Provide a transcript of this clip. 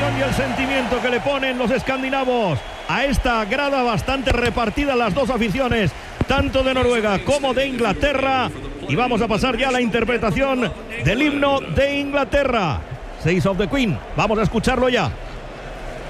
emoción y el sentimiento que le ponen los escandinavos a esta grada bastante repartida, las dos aficiones, tanto de Noruega como de Inglaterra. Y vamos a pasar ya a la interpretación del himno de Inglaterra, Says of the Queen. Vamos a escucharlo ya.